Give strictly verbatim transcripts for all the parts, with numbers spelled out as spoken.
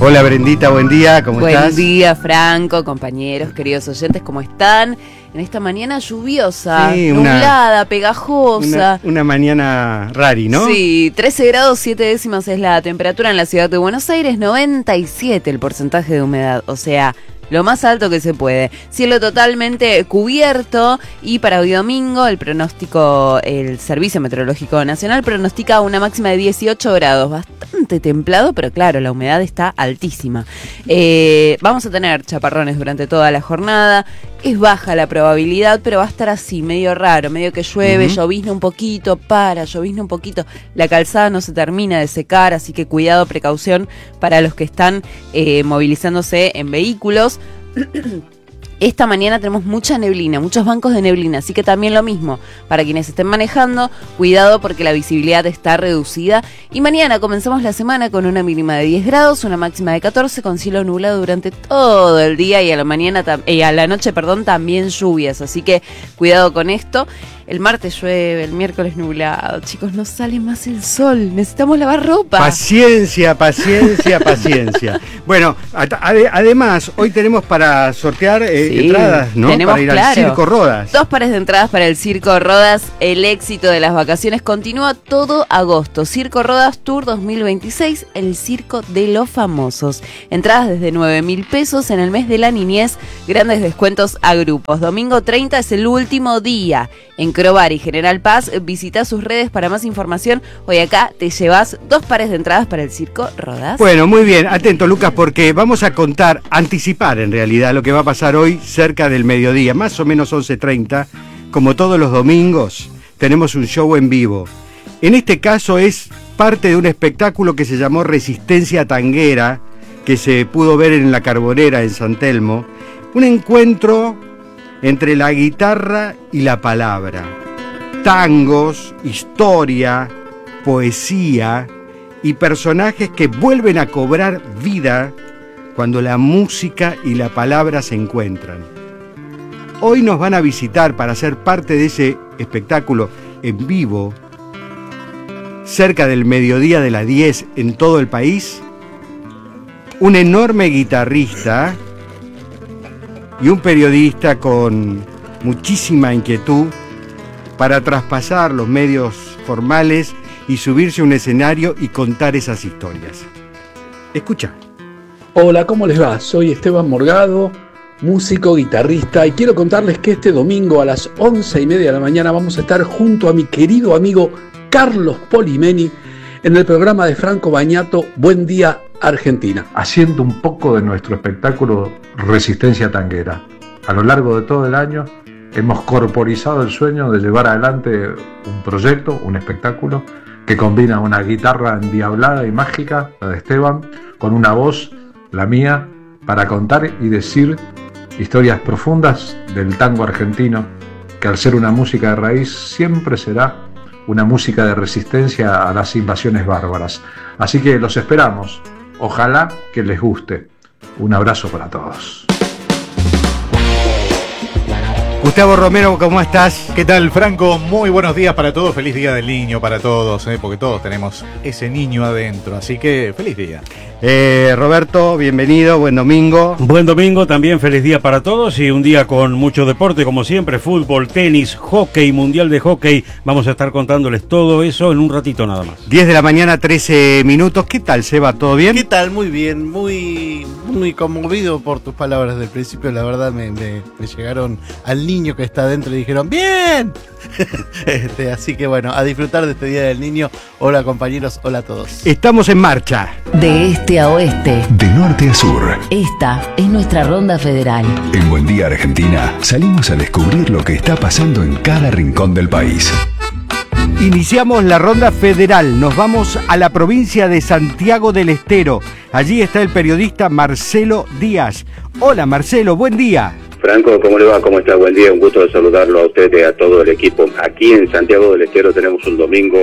Hola Brendita, buen día, ¿cómo buen estás? Buen día, Franco, compañeros, queridos oyentes, ¿cómo están? En esta mañana lluviosa, sí, nublada, una, pegajosa. Una, una mañana rari, ¿no? Sí, trece grados siete décimas es la temperatura en la ciudad de Buenos Aires, noventa y siete el porcentaje de humedad, o sea, lo más alto que se puede. Cielo totalmente cubierto y para hoy domingo el pronóstico, el Servicio Meteorológico Nacional pronostica una máxima de dieciocho grados, bastante templado, pero claro, la humedad está altísima. Eh, vamos a tener chaparrones durante toda la jornada, es baja la probabilidad, pero va a estar así, medio raro, medio que llueve, uh-huh. llovizna un poquito, para, llovizna un poquito, la calzada no se termina de secar, así que cuidado, precaución para los que están eh, movilizándose en vehículos. Esta mañana tenemos mucha neblina, muchos bancos de neblina, así que también lo mismo, para quienes estén manejando, cuidado porque la visibilidad está reducida. Y mañana comenzamos la semana con una mínima de diez grados, una máxima de catorce, con cielo nublado durante todo el día y a la mañana y a la noche, perdón, también lluvias, así que cuidado con esto. El martes llueve, el miércoles nublado, chicos, no sale más el sol, necesitamos lavar ropa. Paciencia, paciencia, paciencia. Bueno, ad- ad- además, hoy tenemos para sortear eh, sí, entradas, ¿no? Tenemos, para ir claro, al Circo Rodas. Dos pares de entradas para el Circo Rodas. El éxito de las vacaciones continúa todo agosto. Circo Rodas Tour dos mil veintiséis, el circo de los famosos. Entradas desde nueve mil pesos en el mes de la niñez, grandes descuentos a grupos. Domingo treinta es el último día. En Crobar y General Paz, visita sus redes para más información. Hoy acá te llevas dos pares de entradas para el Circo Rodas. Bueno, muy bien, atento Lucas, porque vamos a contar, anticipar en realidad lo que va a pasar hoy cerca del mediodía, más o menos once treinta, como todos los domingos, tenemos un show en vivo. En este caso es parte de un espectáculo que se llamó Resistencia Tanguera, que se pudo ver en La Carbonera, en San Telmo, un encuentro entre la guitarra y la palabra. Tangos, historia, poesía y personajes que vuelven a cobrar vida cuando la música y la palabra se encuentran. Hoy nos van a visitar para ser parte de ese espectáculo en vivo, cerca del mediodía de las diez en todo el país, un enorme guitarrista y un periodista con muchísima inquietud para traspasar los medios formales y subirse a un escenario y contar esas historias. Escucha. Hola, ¿cómo les va? Soy Esteban Morgado, músico, guitarrista, y quiero contarles que este domingo a las once y media de la mañana vamos a estar junto a mi querido amigo Carlos Polimeni en el programa de Franco Bagnato, Buen Día Argentina, haciendo un poco de nuestro espectáculo Resistencia Tanguera. A lo largo de todo el año hemos corporizado el sueño de llevar adelante un proyecto, un espectáculo que combina una guitarra endiablada y mágica, la de Esteban, con una voz, la mía, para contar y decir historias profundas del tango argentino, que al ser una música de raíz siempre será una música de resistencia a las invasiones bárbaras. Así que los esperamos. Ojalá que les guste. Un abrazo para todos. Gustavo Romero, ¿cómo estás? ¿Qué tal, Franco? Muy buenos días para todos. Feliz Día del Niño para todos, ¿eh? Porque todos tenemos ese niño adentro. Así que feliz día. Eh, Roberto, bienvenido, buen domingo. Buen domingo, también feliz día para todos y un día con mucho deporte, como siempre, fútbol, tenis, hockey, mundial de hockey. Vamos a estar contándoles todo eso en un ratito nada más. diez de la mañana, trece minutos. ¿Qué tal, Seba? ¿Todo bien? ¿Qué tal? Muy bien, muy, muy conmovido por tus palabras del principio. La verdad me, me, me llegaron al niño que está adentro y dijeron ¡bien! este, así que bueno, a disfrutar de este Día del Niño. Hola compañeros, hola a todos. Estamos en marcha. De este a oeste, de norte a sur. Esta es nuestra ronda federal. En Buen Día Argentina salimos a descubrir lo que está pasando en cada rincón del país. Iniciamos la ronda federal, nos vamos a la provincia de Santiago del Estero. Allí está el periodista Marcelo Díaz. Hola Marcelo, buen día. Franco, ¿cómo le va? ¿Cómo está? Buen día, un gusto de saludarlo a usted y a todo el equipo. Aquí en Santiago del Estero tenemos un domingo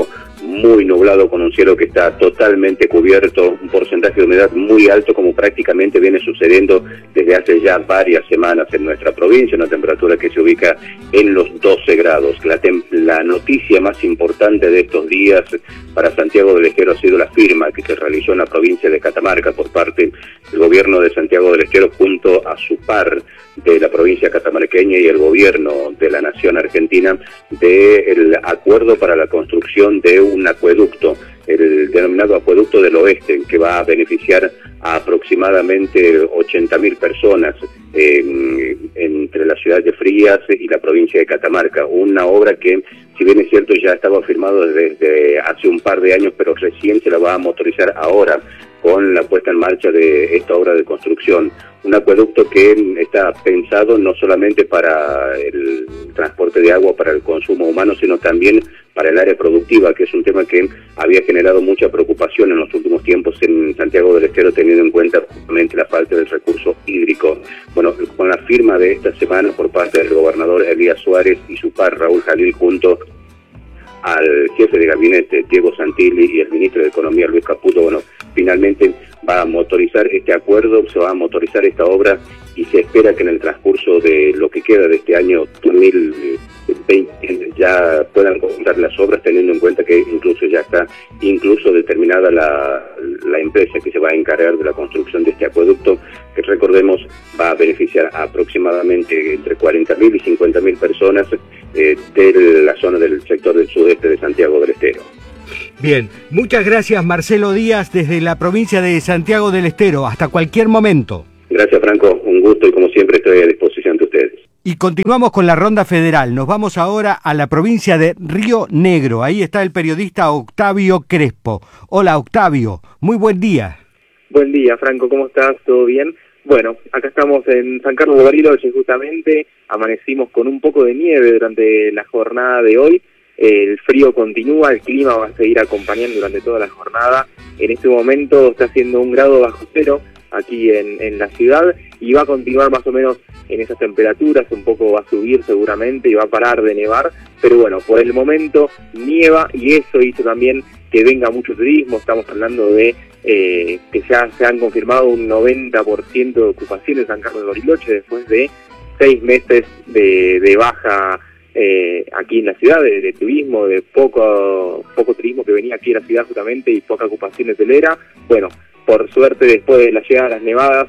muy nublado con un cielo que está totalmente cubierto, un porcentaje de humedad muy alto como prácticamente viene sucediendo desde hace ya varias semanas en nuestra provincia, una temperatura que se ubica en los doce grados. La, la noticia más importante de estos días para Santiago del Estero ha sido la firma que se realizó en la provincia de Catamarca por parte del gobierno de Santiago del Estero junto a su par de la provincia catamarqueña y el gobierno de la nación argentina del acuerdo para la construcción de un acueducto, el denominado Acueducto del Oeste, que va a beneficiar a aproximadamente ochenta mil personas eh, entre la ciudad de Frías y la provincia de Catamarca. Una obra que, si bien es cierto, ya estaba firmado desde hace un par de años, pero recién se la va a motorizar ahora con la puesta en marcha de esta obra de construcción. Un acueducto que está pensado no solamente para el transporte de agua, para el consumo humano, sino también para el área productiva, que es un tema que había generado mucha preocupación en los últimos tiempos en Santiago del Estero, teniendo en cuenta justamente la falta del recurso hídrico. Bueno, con la firma de esta semana por parte del gobernador Elías Suárez y su par Raúl Jalil, junto al jefe de gabinete Diego Santilli y el ministro de Economía Luis Caputo, bueno, finalmente va a motorizar este acuerdo, se va a motorizar esta obra y se espera que en el transcurso de lo que queda de este año dos mil veinte ya puedan comenzar las obras, teniendo en cuenta que incluso ya está incluso determinada la, la empresa que se va a encargar de la construcción de este acueducto, que recordemos va a beneficiar a aproximadamente entre cuarenta mil y cincuenta mil personas eh, de la zona del sector del sudeste de Santiago del Estero. Bien, muchas gracias Marcelo Díaz desde la provincia de Santiago del Estero. Hasta cualquier momento. Gracias Franco, un gusto y como siempre estoy a disposición de ustedes. Y continuamos con la ronda federal. Nos vamos ahora a la provincia de Río Negro. Ahí está el periodista Octavio Crespo. Hola Octavio, muy buen día. Buen día Franco, ¿cómo estás? ¿Todo bien? Bueno, acá estamos en San Carlos de Bariloche justamente, amanecimos con un poco de nieve durante la jornada de hoy. El frío continúa, el clima va a seguir acompañando durante toda la jornada. En este momento está haciendo un grado bajo cero aquí en, en la ciudad y va a continuar más o menos en esas temperaturas, un poco va a subir seguramente y va a parar de nevar, pero bueno, por el momento nieva y eso hizo también que venga mucho turismo. Estamos hablando de eh, que ya se han confirmado un noventa por ciento de ocupación en San Carlos de Bariloche después de seis meses de, de baja Eh, aquí en la ciudad, de, de turismo, de poco poco turismo que venía aquí a la ciudad justamente y poca ocupación hotelera. Bueno, por suerte después de la llegada de las nevadas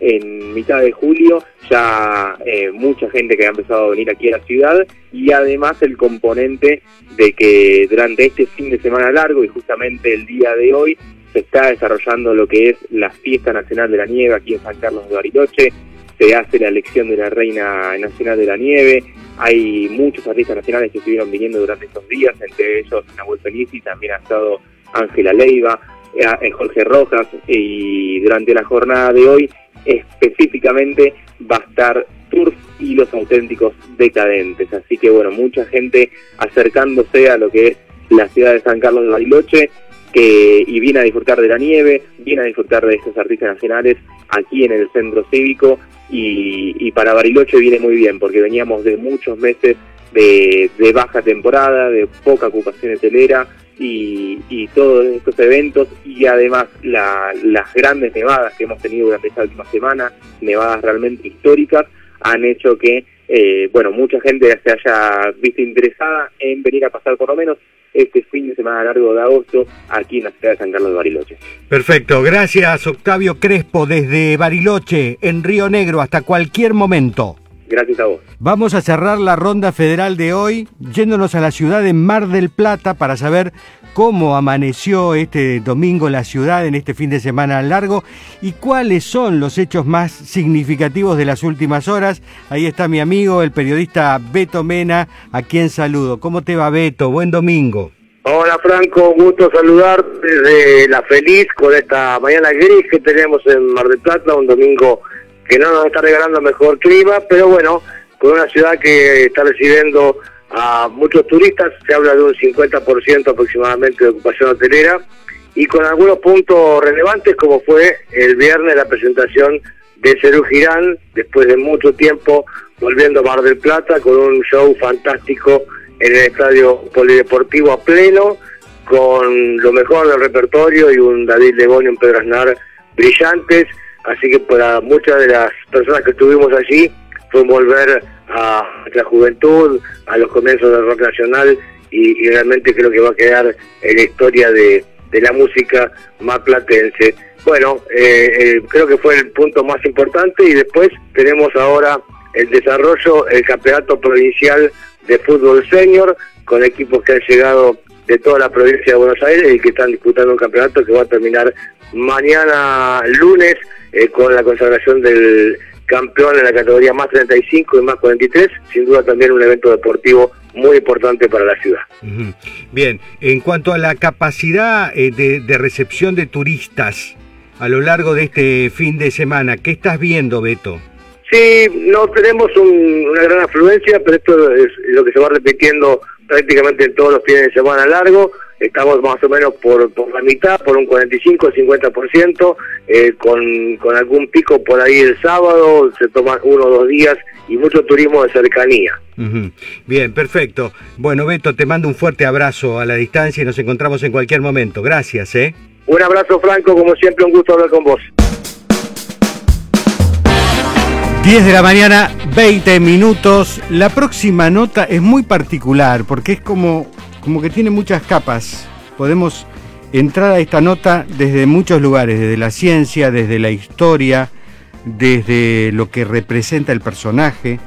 en mitad de julio, ya eh, mucha gente que ha empezado a venir aquí a la ciudad y además el componente de que durante este fin de semana largo y justamente el día de hoy se está desarrollando lo que es la Fiesta Nacional de la Nieve aquí en San Carlos de Bariloche. Se hace la elección de la Reina Nacional de la Nieve. Hay muchos artistas nacionales que estuvieron viniendo durante estos días, entre ellos Nahuel Felici, también ha estado Ángela Leiva, eh, Jorge Rojas, y durante la jornada de hoy específicamente va a estar Turf y Los Auténticos Decadentes. Así que bueno, mucha gente acercándose a lo que es la ciudad de San Carlos de Bariloche, que y viene a disfrutar de la nieve, viene a disfrutar de estos artistas nacionales aquí en el centro cívico. Y, y para Bariloche viene muy bien, porque veníamos de muchos meses de, de baja temporada, de poca ocupación hotelera y, y todos estos eventos y además la, las grandes nevadas que hemos tenido durante esta última semana, nevadas realmente históricas, han hecho que eh, bueno, mucha gente se haya visto interesada en venir a pasar por lo menos este fin de semana largo de agosto aquí en la ciudad de San Carlos de Bariloche. Perfecto, gracias Octavio Crespo desde Bariloche, en Río Negro, hasta cualquier momento. Gracias a vos. Vamos a cerrar la ronda federal de hoy yéndonos a la ciudad de Mar del Plata para saber cómo amaneció este domingo la ciudad en este fin de semana largo y cuáles son los hechos más significativos de las últimas horas. Ahí está mi amigo, el periodista Beto Mena, a quien saludo. ¿Cómo te va, Beto? Buen domingo. Hola Franco, gusto saludar desde La Feliz con esta mañana gris que tenemos en Mar del Plata, un domingo que no nos está regalando mejor clima, pero bueno, con una ciudad que está recibiendo a muchos turistas, se habla de un cincuenta por ciento aproximadamente de ocupación hotelera, y con algunos puntos relevantes como fue el viernes la presentación de Serú Girán, después de mucho tiempo volviendo a Mar del Plata con un show fantástico en el estadio polideportivo a pleno, con lo mejor del repertorio y un David Lebón y un Pedro Aznar brillantes, así que para muchas de las personas que estuvimos allí fue volver a nuestra juventud, a los comienzos del rock nacional, y, y realmente creo que va a quedar en la historia de, de la música marplatense. Bueno, eh, eh, creo que fue el punto más importante, y después tenemos ahora el desarrollo, el campeonato provincial de fútbol senior, con equipos que han llegado de toda la provincia de Buenos Aires y que están disputando un campeonato que va a terminar mañana lunes eh, con la consagración del campeón en la categoría más treinta y cinco y más cuarenta y tres, sin duda también un evento deportivo muy importante para la ciudad. Uh-huh. Bien, en cuanto a la capacidad eh, de, de recepción de turistas a lo largo de este fin de semana, ¿qué estás viendo, Beto? Sí, no tenemos un, una gran afluencia, pero esto es lo que se va repitiendo prácticamente en todos los fines de semana largo. Estamos más o menos por, por la mitad, por un cuarenta y cinco, cincuenta por ciento, eh, con, con algún pico por ahí el sábado, se toman uno o dos días y mucho turismo de cercanía. Uh-huh. Bien, perfecto. Bueno, Beto, te mando un fuerte abrazo a la distancia y nos encontramos en cualquier momento. Gracias, ¿eh? Un abrazo, Franco, como siempre, un gusto hablar con vos. diez de la mañana, veinte minutos. La próxima nota es muy particular porque es como, como que tiene muchas capas. Podemos entrar a esta nota desde muchos lugares, desde la ciencia, desde la historia, desde lo que representa el personaje.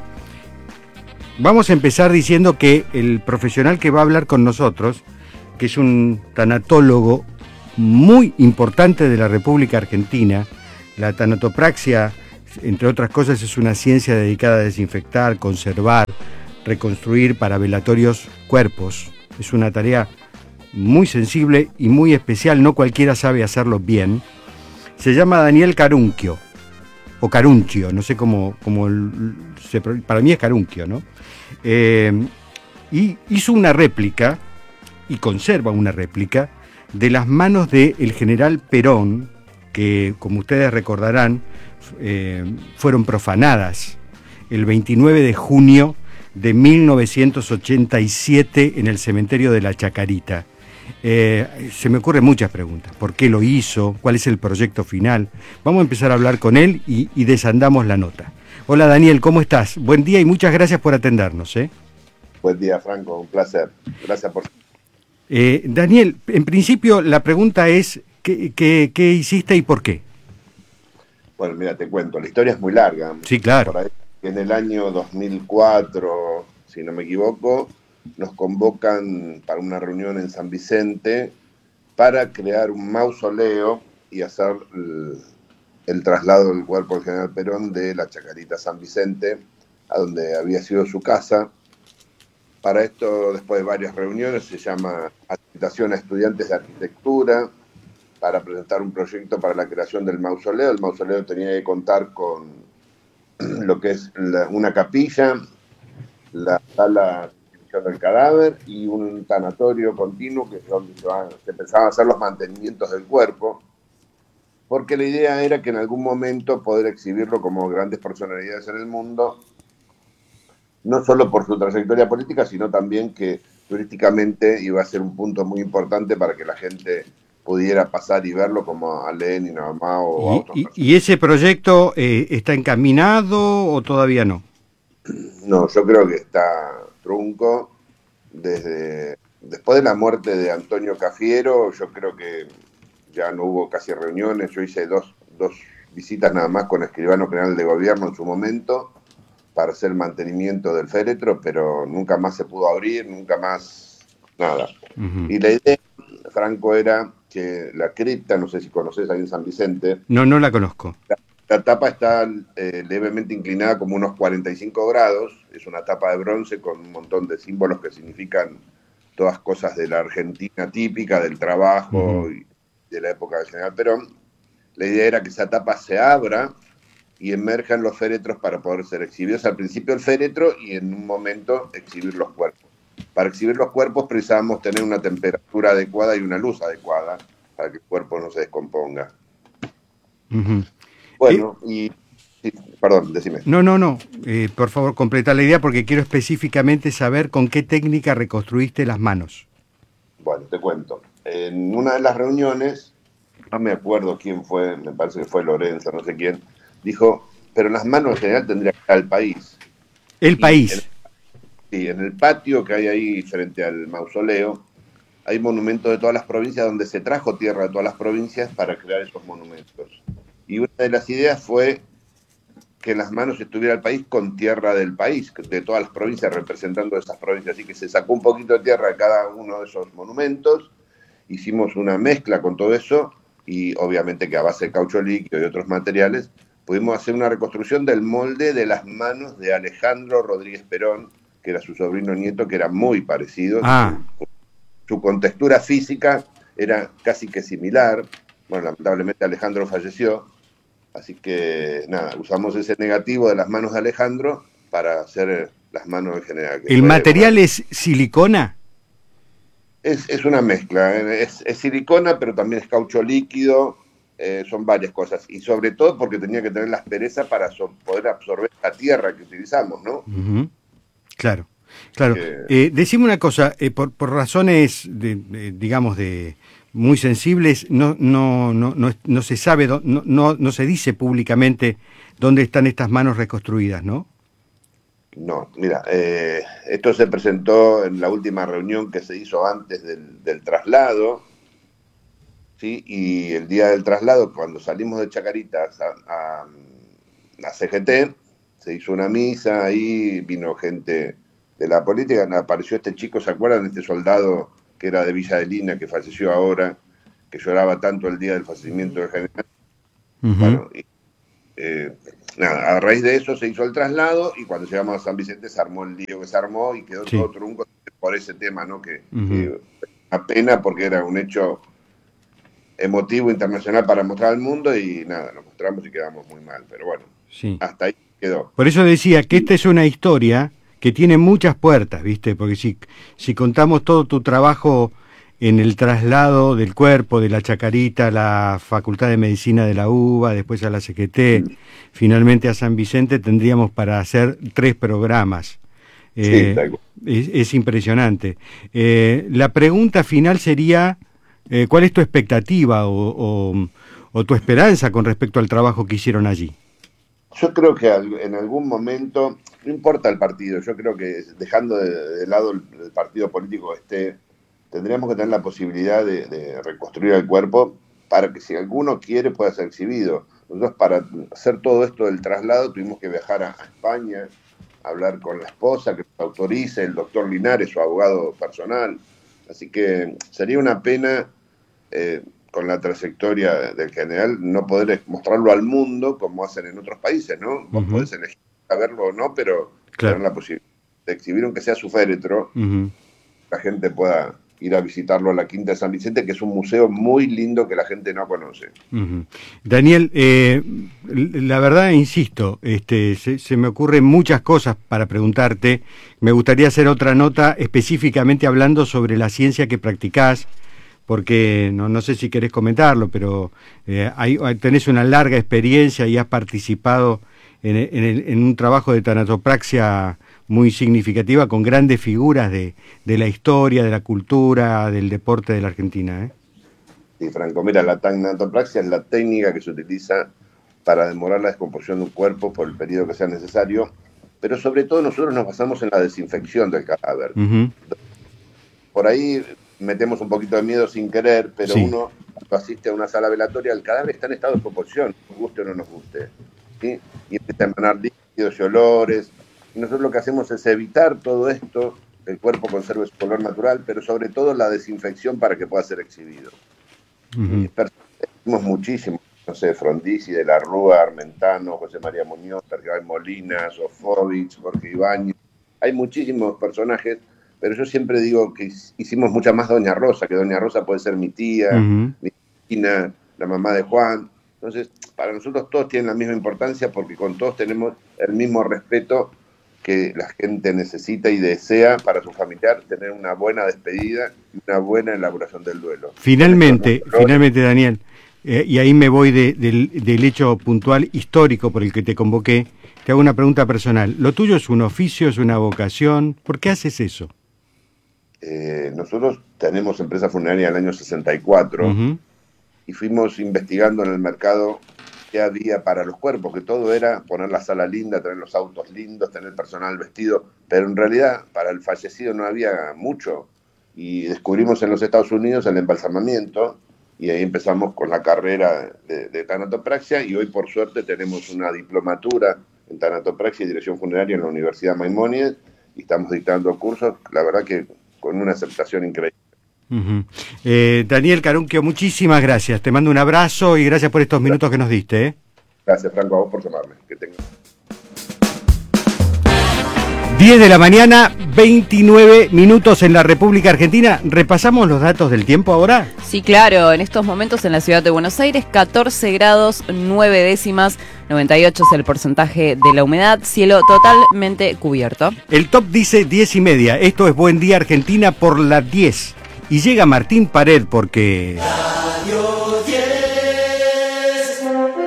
Vamos a empezar diciendo que el profesional que va a hablar con nosotros, que es un tanatólogo muy importante de la República Argentina, la tanatopraxia, entre otras cosas, es una ciencia dedicada a desinfectar, conservar, reconstruir para velatorios cuerpos. Es una tarea muy sensible y muy especial, no cualquiera sabe hacerlo bien. Se llama Daniel Carunchio, o Carunchio, no sé cómo, cómo el, se, para mí es Carunchio, ¿no? Eh, y hizo una réplica, y conserva una réplica, de las manos del general Perón, que, como ustedes recordarán, Eh, fueron profanadas el veintinueve de junio de mil novecientos ochenta y siete en el cementerio de la Chacarita. Eh, se me ocurren muchas preguntas. ¿Por qué lo hizo? ¿Cuál es el proyecto final? Vamos a empezar a hablar con él y, y desandamos la nota. Hola Daniel, ¿cómo estás? Buen día y muchas gracias por atendernos. ¿eh? Buen día, Franco, un placer. Gracias por... Eh, Daniel, en principio la pregunta es, ¿qué, qué, qué hiciste y por qué? Bueno, mira, te cuento, la historia es muy larga. Sí, claro. Por ahí, en el año dos mil cuatro, si no me equivoco, nos convocan para una reunión en San Vicente para crear un mausoleo y hacer el, el traslado del cuerpo del general Perón de la Chacarita a San Vicente, a donde había sido su casa. Para esto, después de varias reuniones, se llama Invitación a Estudiantes de Arquitectura, para presentar un proyecto para la creación del mausoleo. El mausoleo tenía que contar con lo que es la, una capilla, la sala del cadáver y un tanatorio continuo, que es donde se, van, se empezaban a hacer los mantenimientos del cuerpo, porque la idea era que en algún momento poder exhibirlo como grandes personalidades en el mundo, no solo por su trayectoria política, sino también que turísticamente iba a ser un punto muy importante para que la gente pudiera pasar y verlo, como a Lenin, a Mao o a otros. ¿Y, y ese proyecto eh, está encaminado o todavía no? No, yo creo que está trunco. Desde después de la muerte de Antonio Cafiero, yo creo que ya no hubo casi reuniones. Yo hice dos, dos visitas nada más con el escribano general de gobierno en su momento para hacer mantenimiento del féretro, pero nunca más se pudo abrir, nunca más nada. Uh-huh. Y la idea, Franco, era que la cripta, no sé si conoces ahí en San Vicente. No, no la conozco. La, la tapa está eh, levemente inclinada como unos cuarenta y cinco grados, es una tapa de bronce con un montón de símbolos que significan todas cosas de la Argentina típica, del trabajo uh-huh. y de la época del general Perón. La idea era que esa tapa se abra y emerjan los féretros para poder ser exhibidos. Al principio el féretro y en un momento exhibir los cuerpos. Para exhibir los cuerpos precisábamos tener una temperatura adecuada y una luz adecuada para que el cuerpo no se descomponga. Uh-huh. Bueno, y... Sí, perdón, decime. No, no, no. Eh, por favor, completa la idea porque quiero específicamente saber con qué técnica reconstruiste las manos. Bueno, te cuento. en una de las reuniones, no me acuerdo quién fue, me parece que fue Lorenzo, no sé quién, dijo, pero las manos en general tendría que estar al país. El Y país. en- Sí, en el patio que hay ahí frente al mausoleo, hay monumentos de todas las provincias donde se trajo tierra de todas las provincias para crear esos monumentos. Y una de las ideas fue que en las manos estuviera el país con tierra del país, de todas las provincias, representando esas provincias. Así que se sacó un poquito de tierra de cada uno de esos monumentos, hicimos una mezcla con todo eso, y obviamente que a base de caucho líquido y otros materiales, pudimos hacer una reconstrucción del molde de las manos de Alejandro Rodríguez Perón, que era su sobrino nieto, que era muy parecido. Ah. Su, su contextura física era casi que similar. Bueno, lamentablemente Alejandro falleció, así que nada, usamos ese negativo de las manos de Alejandro para hacer las manos en general. que ¿El fue- material es silicona? Es, es una mezcla, ¿eh? es, es silicona, pero también es caucho líquido, eh, son varias cosas. Y sobre todo porque tenía que tener la aspereza para so- poder absorber la tierra que utilizamos, ¿no? Ujú. Claro, claro. Eh, Eh, decime una cosa, eh, por, por razones, de, de, digamos, de muy sensibles, no, no, no, no, no se sabe, dó- no, no, no se dice públicamente dónde están estas manos reconstruidas, ¿no? No, mira, eh, esto se presentó en la última reunión que se hizo antes del, del traslado, ¿sí? Y el día del traslado, cuando salimos de Chacarita a, a, a C G T, se hizo una misa, ahí vino gente de la política, apareció este chico, ¿se acuerdan? Este soldado que era de Villa de Lina, que falleció ahora, que lloraba tanto el día del fallecimiento del general. Bueno, y, eh, nada, a raíz de eso se hizo el traslado y cuando llegamos a San Vicente se armó el lío que se armó y quedó Sí. todo trunco por ese tema, ¿no? Que, Ujú. que una pena porque era un hecho emotivo internacional para mostrar al mundo y nada, lo mostramos y quedamos muy mal, pero bueno, Sí. hasta ahí quedó. Por eso decía que esta es una historia que tiene muchas puertas, ¿viste? Porque si, si contamos todo tu trabajo en el traslado del cuerpo de la Chacarita a la Facultad de Medicina de la U B A, después a la C G T, finalmente a San Vicente, tendríamos para hacer tres programas. Eh, Sí, tal cual. es, es impresionante. Eh, la pregunta final sería, eh, ¿cuál es tu expectativa o, o, o tu esperanza con respecto al trabajo que hicieron allí? Yo creo que al- en algún momento, no importa el partido, yo creo que dejando de, de lado el, el partido político que esté, tendríamos que tener la posibilidad de, de reconstruir el cuerpo para que si alguno quiere pueda ser exhibido. Nosotros para hacer todo esto del traslado tuvimos que viajar a, a España, hablar con la esposa que nos autorice, el doctor Linares, su abogado personal. Así que sería una pena, eh, con la trayectoria del general, no poder mostrarlo al mundo como hacen en otros países, ¿no? Vos Ujú. podés elegir a verlo o no, pero Claro. tener la posibilidad de exhibir aunque sea su féretro, Ujú. la gente pueda ir a visitarlo a la Quinta de San Vicente, que es un museo muy lindo que la gente no conoce. Ujú. Daniel, eh, la verdad, insisto, este, se, se me ocurren muchas cosas para preguntarte. Me gustaría hacer otra nota específicamente hablando sobre la ciencia que practicás, porque no, no sé si querés comentarlo, pero eh, hay, tenés una larga experiencia y has participado en, en, el- en un trabajo de tanatopraxia muy significativa con grandes figuras de, de la historia, de la cultura, del deporte de la Argentina, ¿eh? Sí, Franco, mira, la tanatopraxia es la técnica que se utiliza para demorar la descomposición de un cuerpo por el periodo que sea necesario, pero sobre todo nosotros nos basamos en la desinfección del cadáver. Ujú. Por ahí metemos un poquito de miedo sin querer, pero Sí. uno cuando asiste a una sala velatoria, el cadáver está en estado de descomposición, nos guste o no nos guste, ¿sí? Y empieza a emanar líquidos y olores. Y nosotros lo que hacemos es evitar todo esto, que el cuerpo conserve su color natural, pero sobre todo la desinfección para que pueda ser exhibido. Ujú. Tenemos muchísimos, no sé, Frondizi, de la Rúa, Armentano, José María Muñoz, Tergay Molina, Sofovich, Jorge Ibáñez. Hay muchísimos personajes, pero yo siempre digo que hicimos mucha más Doña Rosa, que Doña Rosa puede ser mi tía, Ujú. mi vecina, la mamá de Juan. Entonces, para nosotros todos tienen la misma importancia porque con todos tenemos el mismo respeto que la gente necesita y desea para su familiar, tener una buena despedida y una buena elaboración del duelo. Finalmente, finalmente, Daniel, eh, y ahí me voy de- del, del hecho puntual histórico por el que te convoqué, te hago una pregunta personal. ¿Lo tuyo es un oficio, es una vocación? ¿Por qué haces eso? eh, nosotros tenemos empresa funeraria del año sesenta y cuatro uh-huh. y fuimos investigando en el mercado qué había para los cuerpos, que todo era poner la sala linda, tener los autos lindos, tener personal vestido, pero en realidad para el fallecido no había mucho. Y descubrimos en los Estados Unidos el embalsamamiento, y ahí empezamos con la carrera de, de tanatopraxia, y hoy por suerte tenemos una diplomatura en tanatopraxia y dirección funeraria en la Universidad Maimónides, y estamos dictando cursos, la verdad que con una aceptación increíble. Uh-huh. eh, Daniel Carunquio, muchísimas gracias. Te mando un abrazo y gracias por estos minutos que nos diste. ¿eh? Gracias, Franco, a vos por llamarme. Que tengas. diez de la mañana, veintinueve minutos en la República Argentina. ¿Repasamos los datos del tiempo ahora? Sí, claro. En estos momentos en la ciudad de Buenos Aires, catorce grados, nueve décimas, noventa y ocho es el porcentaje de la humedad, cielo totalmente cubierto. El top dice diez y media. Esto es Buen Día Argentina por la diez. Y llega Martín Pared porque... Radio diez.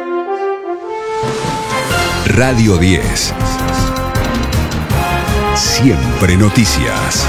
Radio diez. Siempre noticias.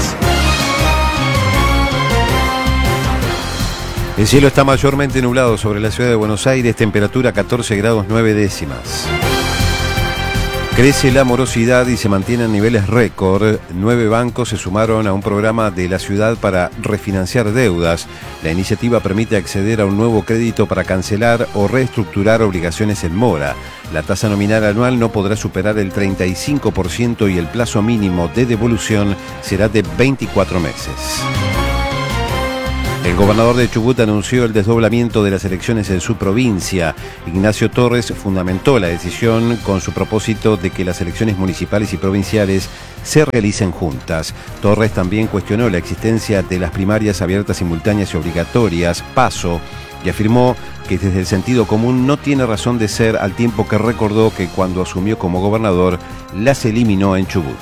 El cielo está mayormente nublado sobre la ciudad de Buenos Aires, temperatura catorce grados nueve décimas. Crece la morosidad y se mantienen niveles récord. Nueve bancos se sumaron a un programa de la ciudad para refinanciar deudas. La iniciativa permite acceder a un nuevo crédito para cancelar o reestructurar obligaciones en mora. La tasa nominal anual no podrá superar el treinta y cinco por ciento y el plazo mínimo de devolución será de veinticuatro meses. El gobernador de Chubut anunció el desdoblamiento de las elecciones en su provincia. Ignacio Torres fundamentó la decisión con su propósito de que las elecciones municipales y provinciales se realicen juntas. Torres también cuestionó la existencia de las primarias abiertas, simultáneas y obligatorias, PASO, y afirmó que desde el sentido común no tiene razón de ser, al tiempo que recordó que cuando asumió como gobernador las eliminó en Chubut.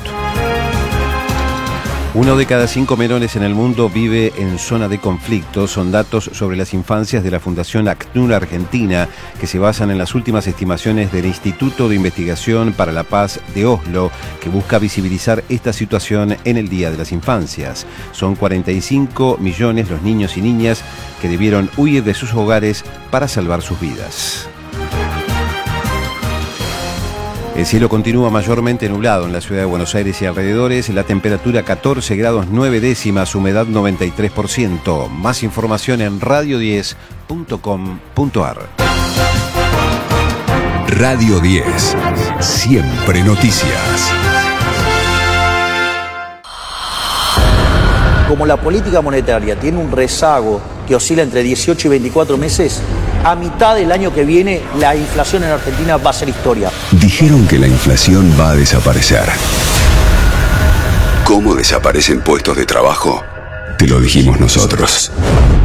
Uno de cada cinco menores en el mundo vive en zona de conflicto. Son datos sobre las infancias de la Fundación ACNUR Argentina, que se basan en las últimas estimaciones del Instituto de Investigación para la Paz de Oslo, que busca visibilizar esta situación en el Día de las Infancias. Son cuarenta y cinco millones los niños y niñas que debieron huir de sus hogares para salvar sus vidas. El cielo continúa mayormente nublado en la ciudad de Buenos Aires y alrededores. La temperatura catorce grados nueve décimas, humedad noventa y tres por ciento. Más información en radio diez punto com punto ar. Radio diez. Siempre noticias. Como la política monetaria tiene un rezago que oscila entre dieciocho y veinticuatro meses, a mitad del año que viene la inflación en Argentina va a ser historia. Dijeron que la inflación va a desaparecer. ¿Cómo desaparecen puestos de trabajo? Te lo dijimos nosotros.